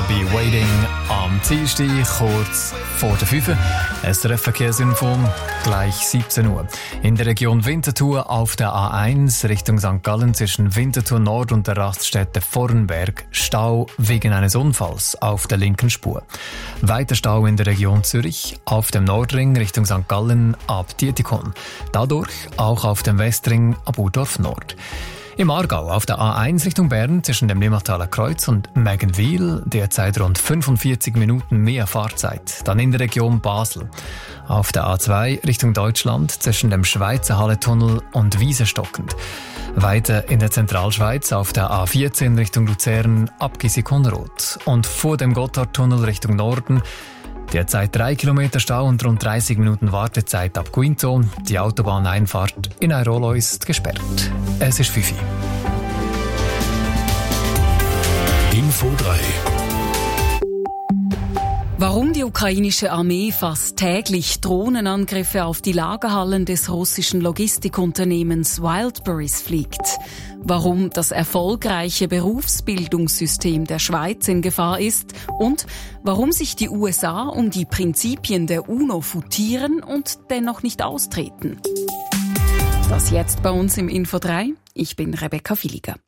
Be Waiting am Dienstag, kurz vor der 5 Uhr. SRF-Verkehrsinfo, gleich 17 Uhr. In der Region Winterthur auf der A1 Richtung St. Gallen zwischen Winterthur Nord und der Raststätte Vornberg Stau wegen eines Unfalls auf der linken Spur. Weiter Stau in der Region Zürich auf dem Nordring Richtung St. Gallen ab Dietikon. Dadurch auch auf dem Westring ab Urdorf Nord. Im Aargau auf der A1 Richtung Bern zwischen dem Limmertaler Kreuz und Mägenwil derzeit rund 45 Minuten mehr Fahrzeit. Dann in der Region Basel. Auf der A2 Richtung Deutschland zwischen dem Schweizer Halletunnel und Wiesestockend. Weiter in der Zentralschweiz auf der A14 Richtung Luzern ab Gisikonroth. Und vor dem Gotthardtunnel Richtung Norden derzeit 3 Kilometer Stau und rund 30 Minuten Wartezeit ab Quinto. Die Autobahneinfahrt in Airolo ist gesperrt. Es ist 5 Uhr. Info 3. Warum die ukrainische Armee fast täglich Drohnenangriffe auf die Lagerhallen des russischen Logistikunternehmens Wildberries fliegt. Warum das erfolgreiche Berufsbildungssystem der Schweiz in Gefahr ist und warum sich die USA um die Prinzipien der UNO futieren und dennoch nicht austreten. Das jetzt bei uns im Info 3. Ich bin Rebecca Villiger.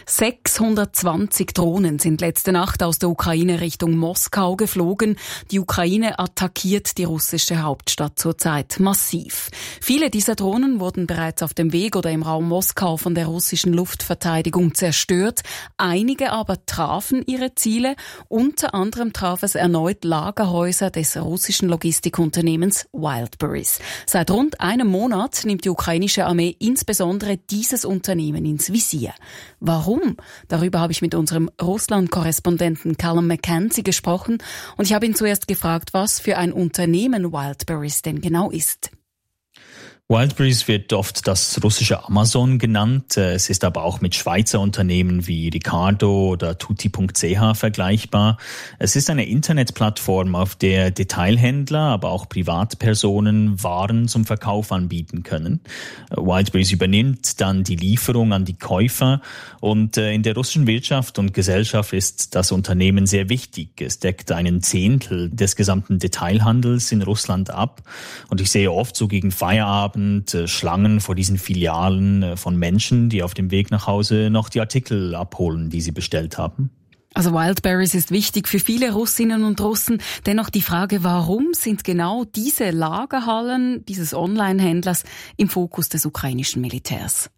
620 Drohnen sind letzte Nacht aus der Ukraine Richtung Moskau geflogen. Die Ukraine attackiert die russische Hauptstadt zurzeit massiv. Viele dieser Drohnen wurden bereits auf dem Weg oder im Raum Moskau von der russischen Luftverteidigung zerstört. Einige aber trafen ihre Ziele. Unter anderem traf es erneut Lagerhäuser des russischen Logistikunternehmens Wildberries. Seit rund einem Monat nimmt die ukrainische Armee insbesondere dieses Unternehmen ins Visier. Warum? Darüber habe ich mit unserem Russland-Korrespondenten Callum McKenzie gesprochen und ich habe ihn zuerst gefragt, was für ein Unternehmen Wildberries denn genau ist. Wildberries wird oft das russische Amazon genannt. Es ist aber auch mit Schweizer Unternehmen wie Ricardo oder Tutti.ch vergleichbar. Es ist eine Internetplattform, auf der Detailhändler, aber auch Privatpersonen Waren zum Verkauf anbieten können. Wildberries übernimmt dann die Lieferung an die Käufer und in der russischen Wirtschaft und Gesellschaft ist das Unternehmen sehr wichtig. Es deckt 1/10 des gesamten Detailhandels in Russland ab und ich sehe oft so gegen Feierabend Schlangen vor diesen Filialen von Menschen, die auf dem Weg nach Hause noch die Artikel abholen, die sie bestellt haben. Also Wildberries ist wichtig für viele Russinnen und Russen. Dennoch die Frage, warum sind genau diese Lagerhallen dieses Online-Händlers im Fokus des ukrainischen Militärs?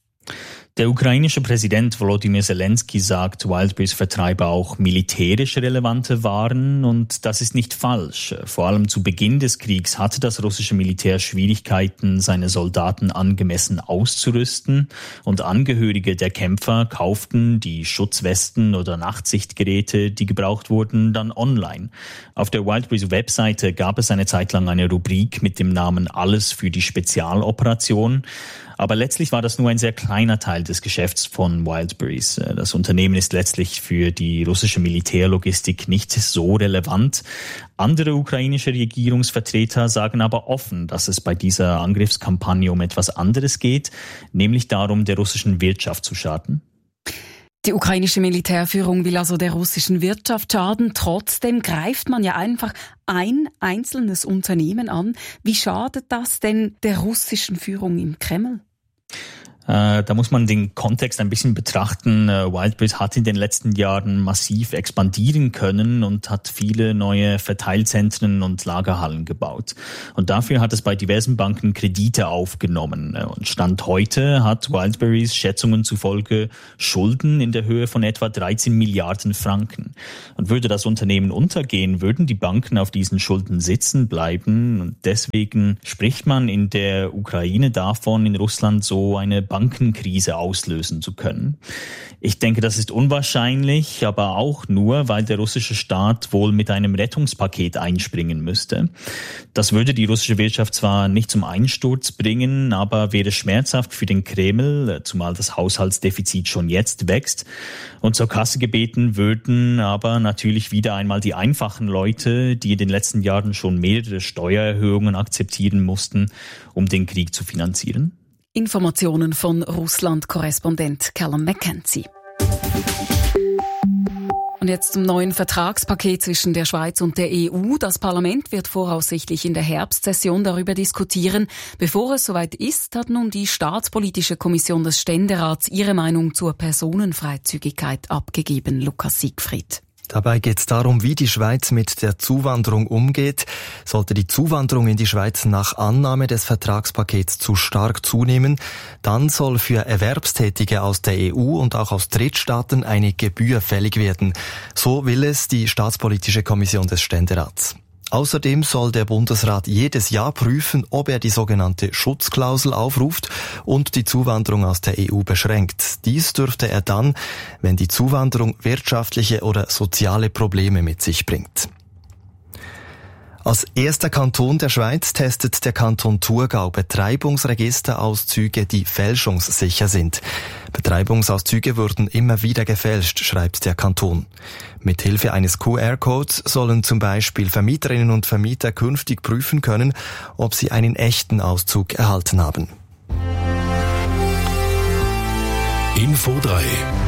Der ukrainische Präsident Volodymyr Zelensky sagt, Wildberries vertreibe auch militärisch relevante Waren und das ist nicht falsch. Vor allem zu Beginn des Kriegs hatte das russische Militär Schwierigkeiten, seine Soldaten angemessen auszurüsten und Angehörige der Kämpfer kauften die Schutzwesten oder Nachtsichtgeräte, die gebraucht wurden, dann online. Auf der Wildberries-Webseite gab es eine Zeit lang eine Rubrik mit dem Namen Alles für die Spezialoperation. Aber letztlich war das nur ein sehr kleiner Teil des Geschäfts von Wildberries. Das Unternehmen ist letztlich für die russische Militärlogistik nicht so relevant. Andere ukrainische Regierungsvertreter sagen aber offen, dass es bei dieser Angriffskampagne um etwas anderes geht, nämlich darum, der russischen Wirtschaft zu schaden. Die ukrainische Militärführung will also der russischen Wirtschaft schaden. Trotzdem greift man ja einfach ein einzelnes Unternehmen an. Wie schadet das denn der russischen Führung im Kreml? Da muss man den Kontext ein bisschen betrachten. Wildberries hat in den letzten Jahren massiv expandieren können und hat viele neue Verteilzentren und Lagerhallen gebaut. Und dafür hat es bei diversen Banken Kredite aufgenommen. Und Stand heute hat Wildberries Schätzungen zufolge Schulden in der Höhe von etwa 13 Milliarden Franken. Und würde das Unternehmen untergehen, würden die Banken auf diesen Schulden sitzen bleiben. Und deswegen spricht man in der Ukraine davon, in Russland so eine Bankenkrise auslösen zu können. Ich denke, das ist unwahrscheinlich, aber auch nur, weil der russische Staat wohl mit einem Rettungspaket einspringen müsste. Das würde die russische Wirtschaft zwar nicht zum Einsturz bringen, aber wäre schmerzhaft für den Kreml, zumal das Haushaltsdefizit schon jetzt wächst. Und zur Kasse gebeten würden aber natürlich wieder einmal die einfachen Leute, die in den letzten Jahren schon mehrere Steuererhöhungen akzeptieren mussten, um den Krieg zu finanzieren. Informationen von Russland-Korrespondent Callum McKenzie. Und jetzt zum neuen Vertragspaket zwischen der Schweiz und der EU. Das Parlament wird voraussichtlich in der Herbstsession darüber diskutieren. Bevor es soweit ist, hat nun die Staatspolitische Kommission des Ständerats ihre Meinung zur Personenfreizügigkeit abgegeben. Lukas Siegfried. Dabei geht es darum, wie die Schweiz mit der Zuwanderung umgeht. Sollte die Zuwanderung in die Schweiz nach Annahme des Vertragspakets zu stark zunehmen, dann soll für Erwerbstätige aus der EU und auch aus Drittstaaten eine Gebühr fällig werden. So will es die Staatspolitische Kommission des Ständerats. Außerdem soll der Bundesrat jedes Jahr prüfen, ob er die sogenannte Schutzklausel aufruft und die Zuwanderung aus der EU beschränkt. Dies dürfte er dann, wenn die Zuwanderung wirtschaftliche oder soziale Probleme mit sich bringt. Als erster Kanton der Schweiz testet der Kanton Thurgau Betreibungsregisterauszüge, die fälschungssicher sind. Betreibungsauszüge wurden immer wieder gefälscht, schreibt der Kanton. Mithilfe eines QR-Codes sollen zum Beispiel Vermieterinnen und Vermieter künftig prüfen können, ob sie einen echten Auszug erhalten haben. Info 3.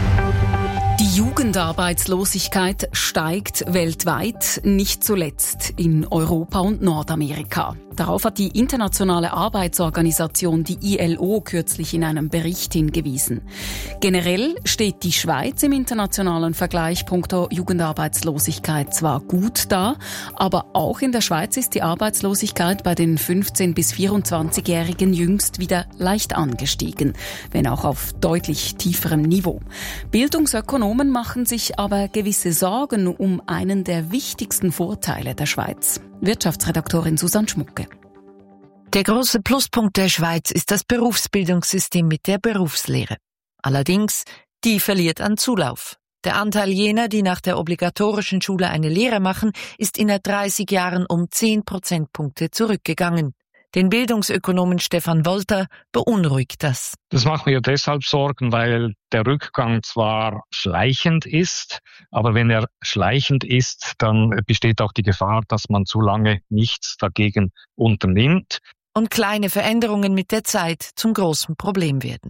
Die Jugendarbeitslosigkeit steigt weltweit, nicht zuletzt in Europa und Nordamerika. Darauf hat die Internationale Arbeitsorganisation, die ILO, kürzlich in einem Bericht hingewiesen. Generell steht die Schweiz im internationalen Vergleich punkto Jugendarbeitslosigkeit zwar gut da, aber auch in der Schweiz ist die Arbeitslosigkeit bei den 15- bis 24-Jährigen jüngst wieder leicht angestiegen, wenn auch auf deutlich tieferem Niveau. Bildungsökonomen machen sich aber gewisse Sorgen um einen der wichtigsten Vorteile der Schweiz. Wirtschaftsredaktorin Susanne Schmucke. Der große Pluspunkt der Schweiz ist das Berufsbildungssystem mit der Berufslehre. Allerdings, die verliert an Zulauf. Der Anteil jener, die nach der obligatorischen Schule eine Lehre machen, ist in 30 Jahren um 10 Prozentpunkte zurückgegangen. Den Bildungsökonomen Stefan Wolter beunruhigt das. Das macht mir deshalb Sorgen, weil der Rückgang zwar schleichend ist, aber wenn er schleichend ist, dann besteht auch die Gefahr, dass man zu lange nichts dagegen unternimmt. Und kleine Veränderungen mit der Zeit zum großen Problem werden.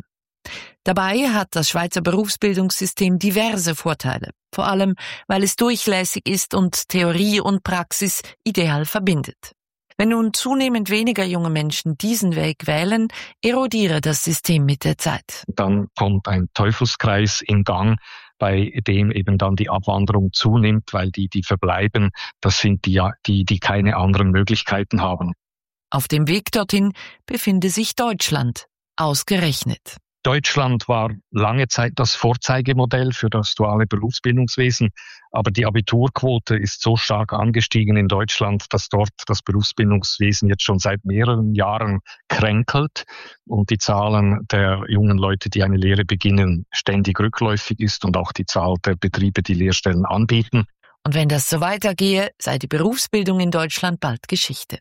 Dabei hat das Schweizer Berufsbildungssystem diverse Vorteile, vor allem weil es durchlässig ist und Theorie und Praxis ideal verbindet. Wenn nun zunehmend weniger junge Menschen diesen Weg wählen, erodiere das System mit der Zeit. Dann kommt ein Teufelskreis in Gang, bei dem eben dann die Abwanderung zunimmt, weil die verbleiben, das sind die keine anderen Möglichkeiten haben. Auf dem Weg dorthin befinde sich Deutschland, ausgerechnet. Deutschland war lange Zeit das Vorzeigemodell für das duale Berufsbildungswesen, aber die Abiturquote ist so stark angestiegen in Deutschland, dass dort das Berufsbildungswesen jetzt schon seit mehreren Jahren kränkelt und die Zahlen der jungen Leute, die eine Lehre beginnen, ständig rückläufig ist und auch die Zahl der Betriebe, die Lehrstellen anbieten. Und wenn das so weitergehe, sei die Berufsbildung in Deutschland bald Geschichte.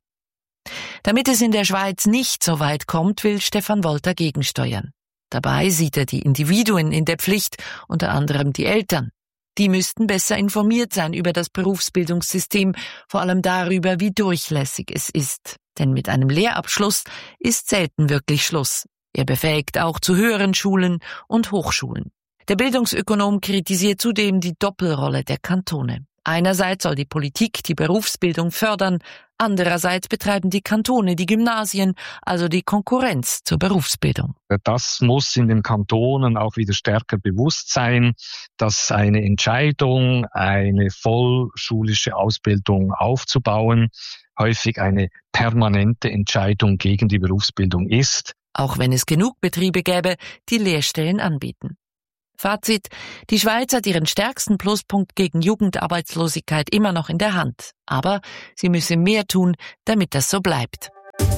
Damit es in der Schweiz nicht so weit kommt, will Stefan Wolter gegensteuern. Dabei sieht er die Individuen in der Pflicht, unter anderem die Eltern. Die müssten besser informiert sein über das Berufsbildungssystem, vor allem darüber, wie durchlässig es ist. Denn mit einem Lehrabschluss ist selten wirklich Schluss. Er befähigt auch zu höheren Schulen und Hochschulen. Der Bildungsökonom kritisiert zudem die Doppelrolle der Kantone. Einerseits soll die Politik die Berufsbildung fördern, andererseits betreiben die Kantone die Gymnasien, also die Konkurrenz zur Berufsbildung. Das muss in den Kantonen auch wieder stärker bewusst sein, dass eine Entscheidung, eine vollschulische Ausbildung aufzubauen, häufig eine permanente Entscheidung gegen die Berufsbildung ist. Auch wenn es genug Betriebe gäbe, die Lehrstellen anbieten. Fazit: Die Schweiz hat ihren stärksten Pluspunkt gegen Jugendarbeitslosigkeit immer noch in der Hand. Aber sie müsse mehr tun, damit das so bleibt.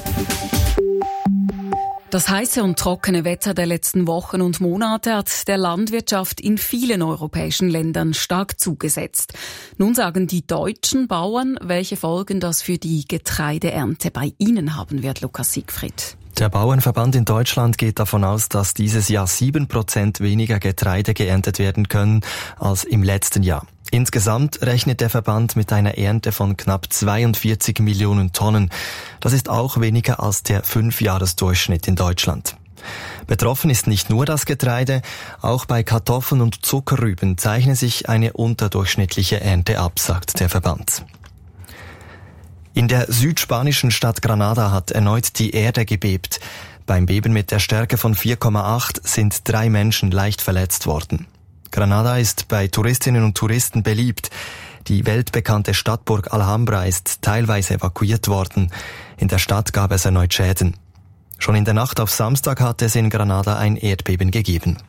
Das heiße und trockene Wetter der letzten Wochen und Monate hat der Landwirtschaft in vielen europäischen Ländern stark zugesetzt. Nun sagen die deutschen Bauern, welche Folgen das für die Getreideernte bei ihnen haben wird, Lukas Siegfried. Der Bauernverband in Deutschland geht davon aus, dass dieses Jahr 7% weniger Getreide geerntet werden können als im letzten Jahr. Insgesamt rechnet der Verband mit einer Ernte von knapp 42 Millionen Tonnen. Das ist auch weniger als der 5-Jahres-Durchschnitt in Deutschland. Betroffen ist nicht nur das Getreide, auch bei Kartoffeln und Zuckerrüben zeichne sich eine unterdurchschnittliche Ernte ab, sagt der Verband. In der südspanischen Stadt Granada hat erneut die Erde gebebt. Beim Beben mit der Stärke von 4,8 sind 3 Menschen leicht verletzt worden. Granada ist bei Touristinnen und Touristen beliebt. Die weltbekannte Stadtburg Alhambra ist teilweise evakuiert worden. In der Stadt gab es erneut Schäden. Schon in der Nacht auf Samstag hat es in Granada ein Erdbeben gegeben.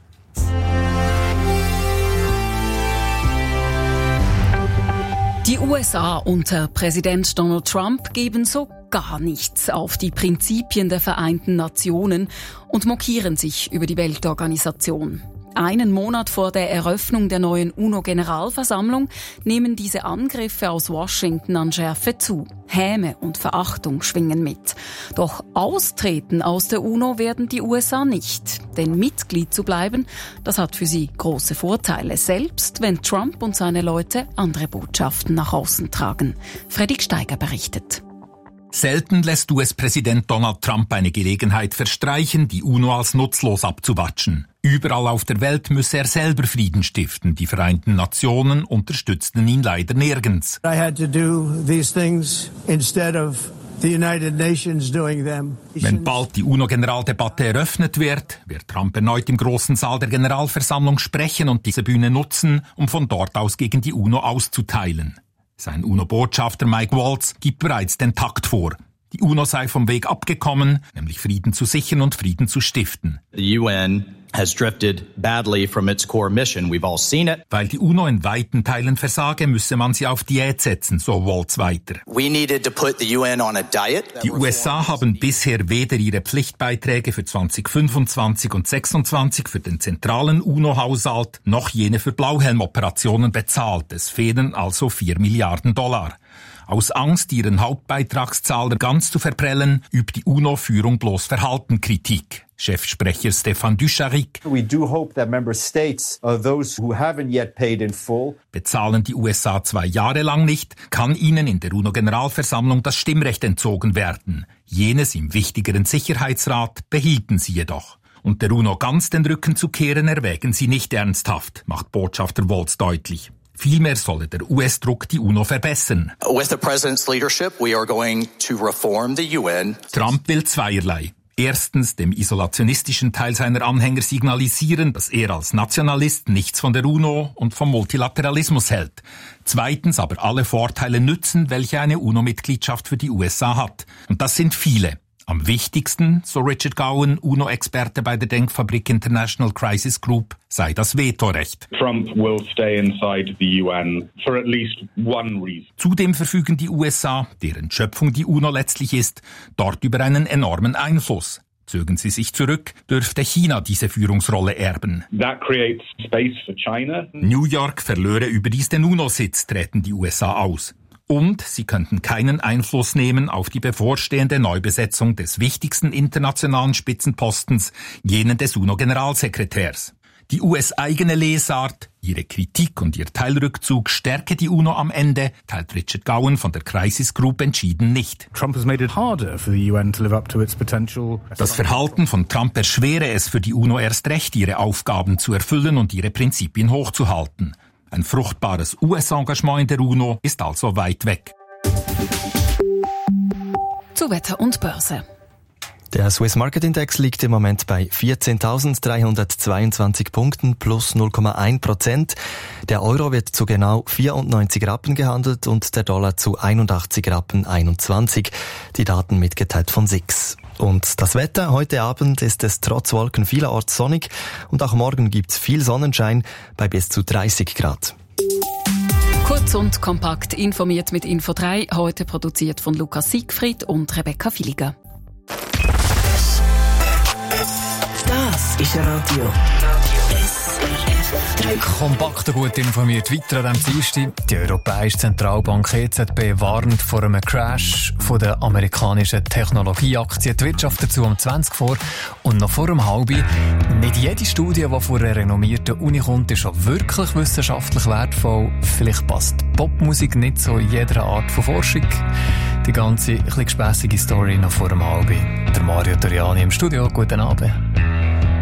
Die USA unter Präsident Donald Trump geben so gar nichts auf die Prinzipien der Vereinten Nationen und mokieren sich über die Weltorganisation. Einen Monat vor der Eröffnung der neuen UNO-Generalversammlung nehmen diese Angriffe aus Washington an Schärfe zu. Häme und Verachtung schwingen mit. Doch austreten aus der UNO werden die USA nicht. Denn Mitglied zu bleiben, das hat für sie große Vorteile, selbst wenn Trump und seine Leute andere Botschaften nach außen tragen. Fredrik Steiger berichtet. Selten lässt US-Präsident Donald Trump eine Gelegenheit verstreichen, die UNO als nutzlos abzuwatschen. Überall auf der Welt müsse er selber Frieden stiften. Die Vereinten Nationen unterstützten ihn leider nirgends. I had to do these things instead of the United Nations doing them. Wenn bald die UNO-Generaldebatte eröffnet wird Trump erneut im großen Saal der Generalversammlung sprechen und diese Bühne nutzen, um von dort aus gegen die UNO auszuteilen. Sein UNO-Botschafter Mike Waltz gibt bereits den Takt vor. Die UNO sei vom Weg abgekommen, nämlich Frieden zu sichern und Frieden zu stiften. The UN has drifted badly from its core mission. We've all seen it. Weil die UNO in weiten Teilen versage, müsse man sie auf Diät setzen, so Waltz weiter. We needed to put the UN on a diet. Die USA haben bisher weder ihre Pflichtbeiträge für 2025 und 2026 für den zentralen UNO-Haushalt noch jene für Blauhelmoperationen bezahlt. Es fehlen also $4 Milliarden. Aus Angst, ihren Hauptbeitragszahler ganz zu verprellen, übt die UNO-Führung bloß Verhaltenkritik. Chefsprecher Stéphane Dujarric. We do hope that member states, those who haven't yet paid in full, bezahlen die USA 2 Jahre lang nicht, kann ihnen in der UNO-Generalversammlung das Stimmrecht entzogen werden. Jenes im wichtigeren Sicherheitsrat behielten sie jedoch. Und der UNO ganz den Rücken zu kehren, erwägen sie nicht ernsthaft, macht Botschafter Waltz deutlich. Vielmehr solle der US-Druck die UNO verbessern. With the president's leadership, we are going to reform the UN. Trump will zweierlei. Erstens dem isolationistischen Teil seiner Anhänger signalisieren, dass er als Nationalist nichts von der UNO und vom Multilateralismus hält. Zweitens aber alle Vorteile nützen, welche eine UNO-Mitgliedschaft für die USA hat. Und das sind viele. Am wichtigsten, so Richard Gowan, UNO-Experte bei der Denkfabrik International Crisis Group, sei das Vetorecht. Trump will stay inside the UN for at least one reason. Zudem verfügen die USA, deren Schöpfung die UNO letztlich ist, dort über einen enormen Einfluss. Zögen sie sich zurück, dürfte China diese Führungsrolle erben. That creates space for China. New York verlöre überdies den UNO-Sitz, treten die USA aus. Und sie könnten keinen Einfluss nehmen auf die bevorstehende Neubesetzung des wichtigsten internationalen Spitzenpostens, jenen des UNO-Generalsekretärs. Die US-eigene Lesart, ihre Kritik und ihr Teilrückzug stärke die UNO am Ende, teilt Richard Gowan von der Crisis Group entschieden nicht. Trump has made it harder for the UN to live up to its potential. Das Verhalten von Trump erschwere es für die UNO erst recht, ihre Aufgaben zu erfüllen und ihre Prinzipien hochzuhalten. Ein fruchtbares US-Engagement in der UNO ist also weit weg. Zu Wetter und Börse. Der Swiss Market Index liegt im Moment bei 14.322 Punkten plus 0,1%. Der Euro wird zu genau 94 Rappen gehandelt und der Dollar zu 81 Rappen 21. Die Daten mitgeteilt von SIX. Und das Wetter, heute Abend ist es trotz Wolken vielerorts sonnig und auch morgen gibt's viel Sonnenschein bei bis zu 30 Grad. Kurz und kompakt informiert mit Info 3, heute produziert von Lukas Siegfried und Rebecca Villiger. Das ist Radio SRF 3. Kompakt und gut informiert weiter an diesem Dienstag. Die Europäische Zentralbank EZB warnt vor einem Crash von der amerikanischen Technologieaktie. Die Wirtschaft dazu um 20 vor und noch vor um halb. Nicht jede Studie, die von einer renommierten Uni kommt, ist auch wirklich wissenschaftlich wertvoll. Vielleicht passt Popmusik nicht zu jeder Art von Forschung. Die ganze, ein bisschen gespässige Story noch vor dem Halben. Der Mario Toriani im Studio. Guten Abend.